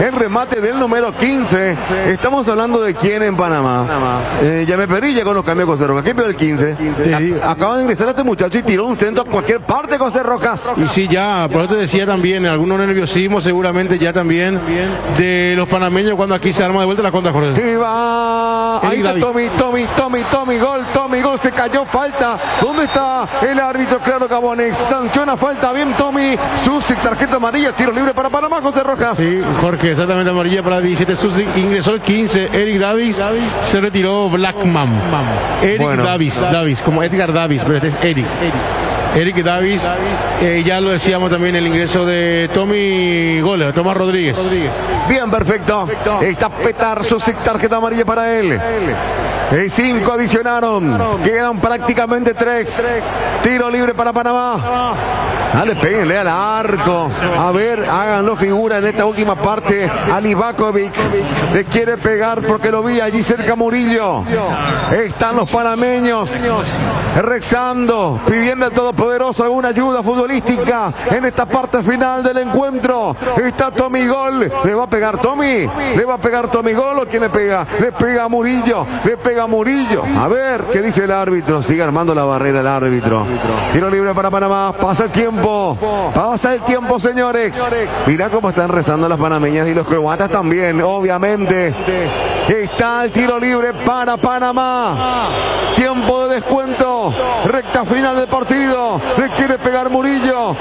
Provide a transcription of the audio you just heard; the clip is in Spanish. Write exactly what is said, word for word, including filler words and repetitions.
el remate del número quince. Estamos hablando de quién en Panamá. Eh, ya me perdí ya con los cambios de José Rojas. ¿Quién vio el quince? Sí. Acaba de ingresar a este muchacho y tiró un centro a cualquier parte, José Rojas. Y sí, ya, por eso te decía también, algunos nerviosismos seguramente ya también de los panameños cuando aquí se arma de vuelta la contra, Jorge. Y va, ahí está Tommy, Tommy, Tommy, Tommy, gol, Tommy, gol, se cayó, falta. ¿Dónde está el árbitro? Claro, Gabones, sanciona falta, bien Tommy, Susic, tarjeta amarilla, tiro libre para Panamá, José Rojas. Sí, Jorge, exactamente amarilla para diecisiete Susic, ingresó el quince, Eric Davis, se retiró Blackman. Eric Bueno. Davis, Davis, como Edgar Davis, pero este es Eric. Eric. Eric Davis, eh, ya lo decíamos también el ingreso de Tommy Goles, Tomás Rodríguez. Bien, perfecto. Está Petar, Susic, tarjeta amarilla para él. Y cinco adicionaron. Quedan prácticamente tres. Tiro libre para Panamá. Dale, péguenle al arco. A ver, háganlo figura en esta última parte. Ali Bakovic le quiere pegar porque lo vi allí cerca Murillo. Están los panameños rezando, pidiendo al Todopoderoso alguna ayuda futbolística en esta parte final del encuentro. Está Tommy Gol. ¿Le va a pegar Tommy? ¿Le va a pegar Tommy Gol o quién le pega? Le pega a Murillo. Le pega a Murillo. A ver, ¿qué dice el árbitro? Sigue armando la barrera el árbitro. Tiro libre para Panamá. Pasa el tiempo. Pasa el tiempo, señores. Mirá cómo están rezando las panameñas y los croatas también, obviamente. Está el tiro libre para Panamá. Tiempo de descuento. Recta final del partido. Le quiere pegar Murillo.